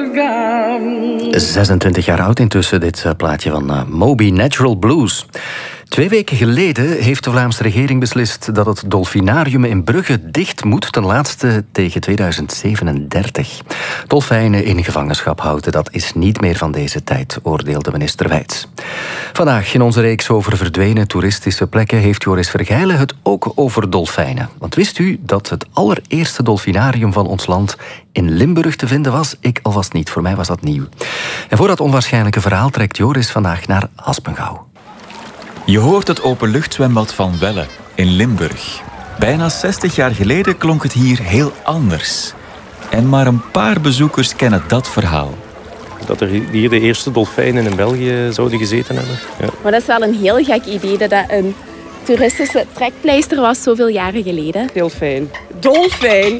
26 jaar oud intussen, dit plaatje van Moby Natural Blues. 2 weken geleden heeft de Vlaamse regering beslist dat het Dolfinarium in Brugge dicht moet, ten laatste tegen 2037. Dolfijnen in gevangenschap houden, dat is niet meer van deze tijd, oordeelde minister Wijts. Vandaag in onze reeks over verdwenen toeristische plekken heeft Joris Vergijlen het ook over dolfijnen. Want wist u dat het allereerste dolfinarium van ons land in Limburg te vinden was? Ik alvast niet, voor mij was dat nieuw. En voor dat onwaarschijnlijke verhaal trekt Joris vandaag naar Aspengouw. Je hoort het openluchtzwembad van Welle in Limburg. Bijna 60 jaar geleden klonk het hier heel anders. En maar een paar bezoekers kennen dat verhaal. Dat er hier de eerste dolfijnen in België zouden gezeten hebben. Ja. Maar dat is wel een heel gek idee dat dat een toeristische trekpleister was zoveel jaren geleden. Heel fijn. Dolfijn!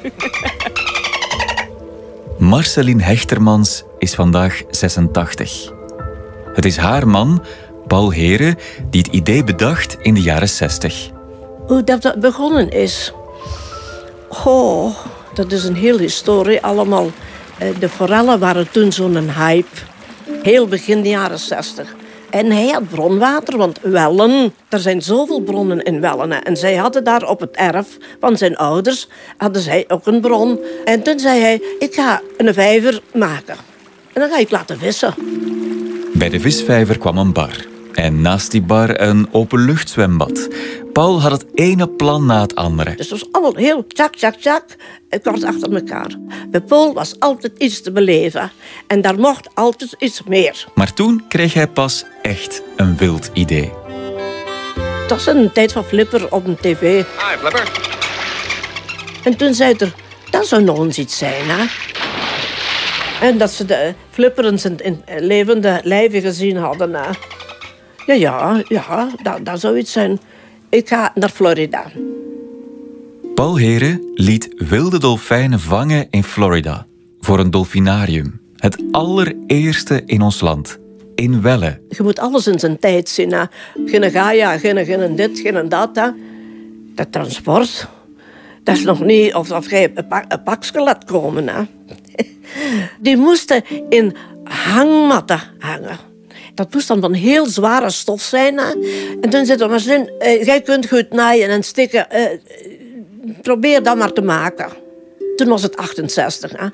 Marceline Hechtermans is vandaag 86. Het is haar man, Paul Heren, die het idee bedacht in de jaren 60. Hoe dat begonnen is? Goh, dat is een hele historie allemaal. De forellen waren toen zo'n hype. Heel begin de jaren 60. En hij had bronwater, want Wellen, er zijn zoveel bronnen in Wellen. En zij hadden daar op het erf van zijn ouders, hadden zij ook een bron. En toen zei hij, ik ga een vijver maken. En dan ga ik laten vissen. Bij de visvijver kwam een bar. En naast die bar een openluchtzwembad. Paul had het ene plan na het andere. Dus het was allemaal heel tjak, tjak, tjak, kort achter elkaar. Bij Paul was altijd iets te beleven. En daar mocht altijd iets meer. Maar toen kreeg hij pas echt een wild idee. Het was een tijd van Flipper op een tv. Hi, Flipper. En toen zei er, dat zou nog eens iets zijn, hè. En dat ze de Flipper in levende lijven gezien hadden, hè. Ja, dat zou iets zijn. Ik ga naar Florida. Paul Heren liet wilde dolfijnen vangen in Florida. Voor een dolfinarium. Het allereerste in ons land. In Welle. Je moet alles in zijn tijd zien. Hè. Geen Gaia, geen dit, geen dat. Hè. Dat transport. Dat is nog niet of jij een pakje laat komen. Hè. Die moesten in hangmatten hangen. Dat moest dan van heel zware stof zijn. Hè. En toen zei de machine, jij kunt goed naaien en stikken. Probeer dat maar te maken. Toen was het 68. Hè.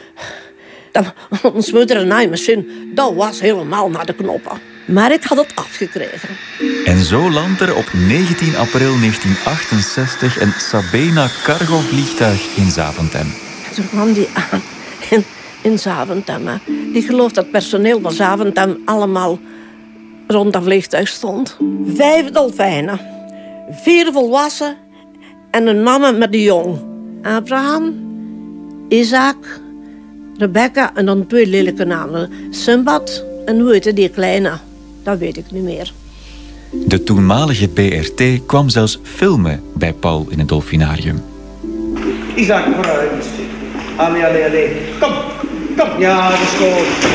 Ons moeder een naaimachine, dat was helemaal naar de knoppen. Maar ik had het afgekregen. En zo landt er op 19 april 1968 een Sabena cargo-vliegtuig in Zaventem. Toen kwam die aan in Zaventem. Hè. Die gelooft dat het personeel van Zaventem allemaal rond dat vliegtuig stond. 5 dolfijnen, 4 volwassen en een mama met een jong. Abraham, Isaac, Rebecca en dan 2 lelijke namen. Simbad en hoe heette die kleine? Dat weet ik niet meer. De toenmalige BRT kwam zelfs filmen bij Paul in het dolfinarium. Isaac, vooruit. Allee. Kom. Ja, dat is goed.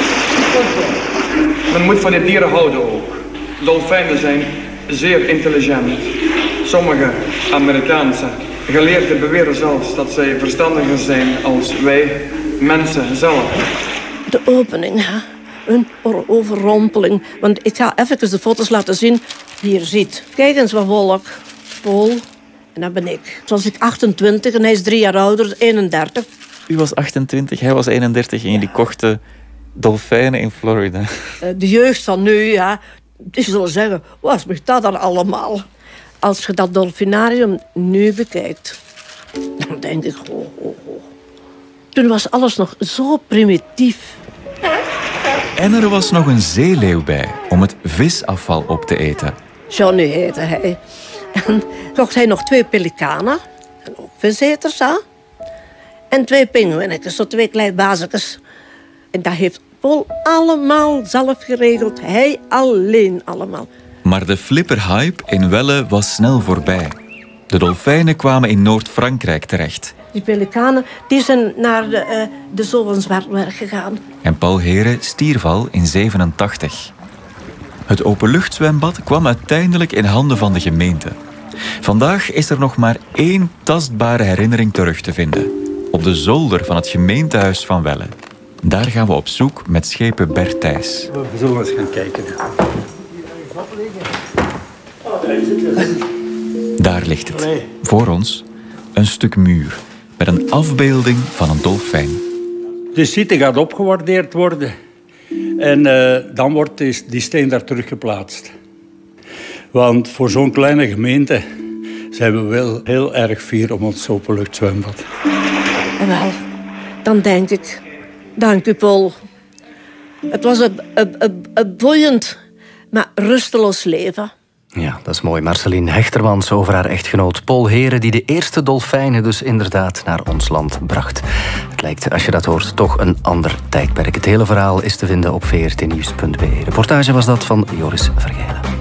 Men moet van die dieren houden ook. Dolfijnen zijn zeer intelligent. Sommige Amerikaanse geleerden beweren zelfs dat zij verstandiger zijn als wij mensen zelf. De opening, hè? Een overrompeling. Want ik ga even de foto's laten zien die je ziet. Kijk eens wat volk. Paul. En dat ben ik. Zoals ik 28 en hij is 3 jaar ouder, 31. U was 28, hij was 31 en jullie kochten dolfijnen in Florida. De jeugd van nu, ja, die zullen zeggen, wat is dat dan allemaal? Als je dat dolfinarium nu bekijkt, dan denk ik, Toen was alles nog zo primitief. En er was nog een zeeleeuw bij om het visafval op te eten. Johnny heette hij. En kocht hij nog 2 pelikanen, en ook viseters, hè? En 2 pinguïnnetjes, zo 2 kleine bazekjes. En dat heeft Paul allemaal zelf geregeld. Hij alleen allemaal. Maar de flipperhype in Welle was snel voorbij. De dolfijnen kwamen in Noord-Frankrijk terecht. Die pelikanen die zijn naar de Zoo van Zwartberg gegaan. En Paul Heren stierf al in 87. Het openluchtzwembad kwam uiteindelijk in handen van de gemeente. Vandaag is er nog maar 1 tastbare herinnering terug te vinden. Op de zolder van het gemeentehuis van Welle. Daar gaan we op zoek met schepen Bert Thijs. We zullen eens gaan kijken. Daar ligt het. Voor ons een stuk muur met een afbeelding van een dolfijn. De site gaat opgewaardeerd worden. En dan wordt die steen daar teruggeplaatst. Want voor zo'n kleine gemeente zijn we wel heel erg fier om ons openluchtzwembad. Wel, dan denk ik, dank u Paul. Het was een boeiend, maar rusteloos leven. Ja, dat is mooi. Marceline Hechtermans over haar echtgenoot Paul Heren, die de eerste dolfijnen dus inderdaad naar ons land bracht. Het lijkt, als je dat hoort, toch een ander tijdperk. Het hele verhaal is te vinden op vrtnieuws.be. Reportage was dat van Joris Vergeilen.